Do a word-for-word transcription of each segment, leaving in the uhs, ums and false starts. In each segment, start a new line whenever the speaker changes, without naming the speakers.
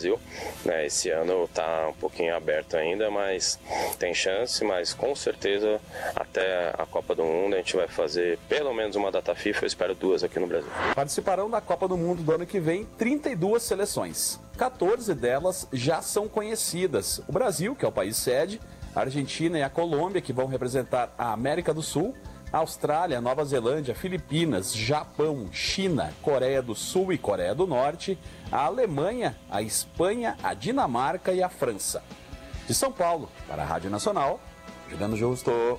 Brasil, né? Esse ano está um pouquinho aberto ainda, mas tem chance, mas com certeza até a Copa do Mundo a gente vai fazer pelo menos uma data FIFA, eu espero duas aqui no Brasil.
Participarão da Copa do Mundo do ano que vem trinta e duas seleções. quatorze delas já são conhecidas. O Brasil, que é o país sede, a Argentina e a Colômbia, que vão representar a América do Sul, a Austrália, Nova Zelândia, Filipinas, Japão, China, Coreia do Sul e Coreia do Norte, a Alemanha, a Espanha, a Dinamarca e a França. De São Paulo, para a Rádio Nacional, Juliano Justo.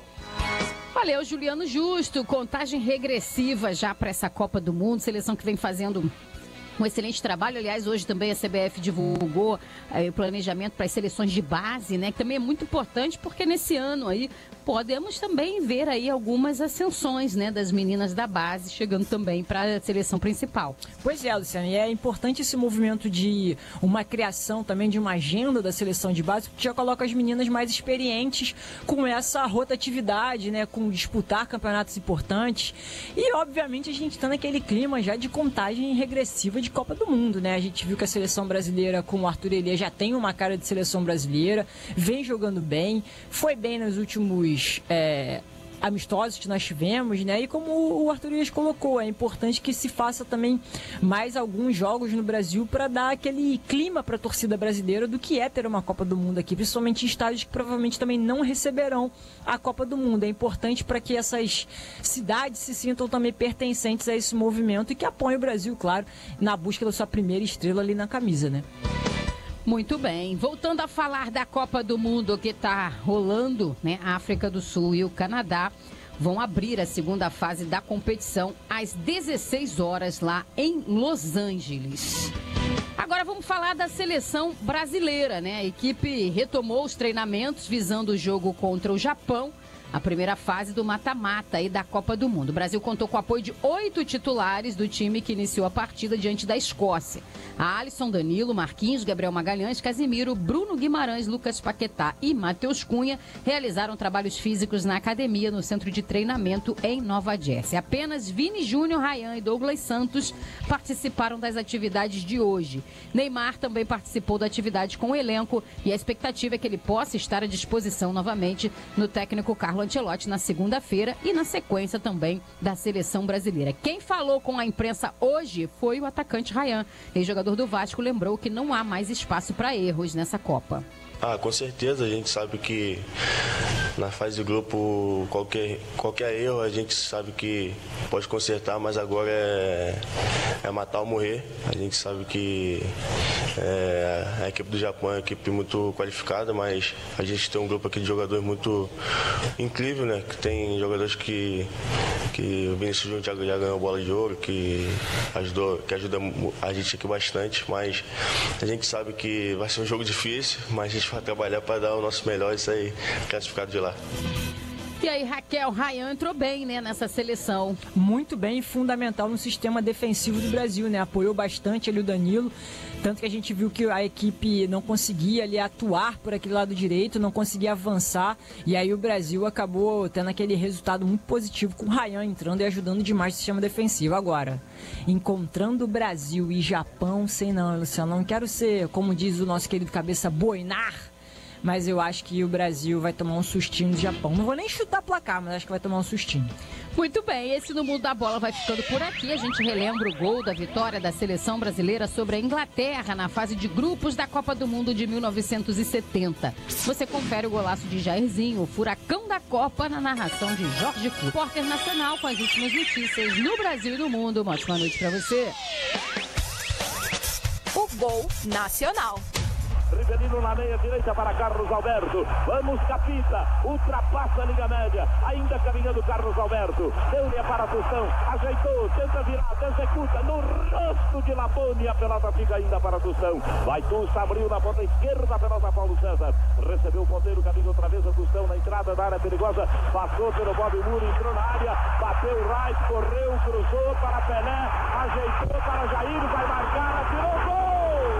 Valeu, Juliano Justo. Contagem regressiva já para essa Copa do Mundo, seleção que vem fazendo um excelente trabalho. Aliás, hoje também a C B F divulgou aí o planejamento para as seleções de base, né? Que também é muito importante porque nesse ano aí podemos também ver aí algumas ascensões, né? Das meninas da base chegando também para a seleção principal.
Pois é, Luciana, e é importante esse movimento de uma criação também de uma agenda da seleção de base, porque já coloca as meninas mais experientes com essa rotatividade, né? Com disputar campeonatos importantes. E, obviamente, a gente está naquele clima já de contagem regressiva de Copa do Mundo, né? A gente viu que a seleção brasileira com o Arthur Elias já tem uma cara de seleção brasileira, vem jogando bem, foi bem nos últimos é, amistosos que nós tivemos, né? E como o Arthur Elias colocou, é importante que se faça também mais alguns jogos no Brasil para dar aquele clima para a torcida brasileira do que é ter uma Copa do Mundo aqui, principalmente em estádios que provavelmente também não receberão a Copa do Mundo. É importante para que essas cidades se sintam também pertencentes a esse movimento e que apoiem o Brasil, claro, na busca da sua primeira estrela ali na camisa, né?
Muito bem. Voltando a falar da Copa do Mundo que está rolando, né? A África do Sul e o Canadá vão abrir a segunda fase da competição às dezesseis horas lá em Los Angeles. Agora vamos falar da seleção brasileira, né? A equipe retomou os treinamentos visando o jogo contra o Japão, a primeira fase do mata-mata aí da Copa do Mundo. O Brasil contou com o apoio de oito titulares do time que iniciou a partida diante da Escócia. A Alisson, Danilo, Marquinhos, Gabriel Magalhães, Casimiro, Bruno Guimarães, Lucas Paquetá e Matheus Cunha realizaram trabalhos físicos na academia no centro de treinamento em Nova Jersey. Apenas Vini Júnior, Ryan e Douglas Santos participaram das atividades de hoje. Neymar também participou da atividade com o elenco e a expectativa é que ele possa estar à disposição novamente no técnico Carlo Ancelotti na segunda-feira e na sequência também da seleção brasileira. Quem falou com a imprensa hoje foi o atacante Ryan. Ex-jogador do Vasco lembrou que não há mais espaço para erros nessa Copa.
Ah, com certeza, a gente sabe que na fase de grupo qualquer, qualquer erro a gente sabe que pode consertar, mas agora é, é matar ou morrer. A gente sabe que é, a equipe do Japão é uma equipe muito qualificada, mas a gente tem um grupo aqui de jogadores muito incrível, né? Que tem jogadores que, que o Vinícius Júnior já, já ganhou bola de ouro, que, ajudou, que ajuda a gente aqui bastante, mas a gente sabe que vai ser um jogo difícil, mas a gente vai trabalhar para dar o nosso melhor e sair classificado de lá.
E aí, Raquel, Ryan entrou bem, né, nessa seleção.
Muito bem, fundamental no sistema defensivo do Brasil, né? Apoiou bastante ali o Danilo, tanto que a gente viu que a equipe não conseguia ali atuar por aquele lado direito, não conseguia avançar, e aí o Brasil acabou tendo aquele resultado muito positivo com o Ryan entrando e ajudando demais o sistema defensivo. Agora, encontrando Brasil e Japão, sei não, Luciano, não quero ser, como diz o nosso querido cabeça, boinar, mas eu acho que o Brasil vai tomar um sustinho do Japão. Não vou nem chutar placar, mas acho que vai tomar um sustinho.
Muito bem, esse No Mundo da Bola vai ficando por aqui. A gente relembra o gol da vitória da seleção brasileira sobre a Inglaterra na fase de grupos da Copa do Mundo de mil novecentos e setenta. Você confere o golaço de Jairzinho, o furacão da Copa, na narração de Jorge Cury. Repórter Nacional com as últimas notícias no Brasil e no mundo. Uma ótima noite para você.
O Gol Nacional.
Rivelino na meia direita para Carlos Alberto. Vamos, Capita. Ultrapassa a linha média. Ainda caminhando Carlos Alberto. Deu-lhe para a Tostão. Ajeitou. Tenta virar. Executa. No rosto de Labone. A pelota fica ainda para a Tostão. Vai Tusta. Abriu na ponta esquerda. A pelota Paulo César. Recebeu o ponteiro. Caminho outra vez a Tostão na entrada da área perigosa. Passou pelo Bob Muro. Entrou na área. Bateu o Reis. Correu. Cruzou para Pelé. Ajeitou para Jair. Vai marcar. Atirou. Gol!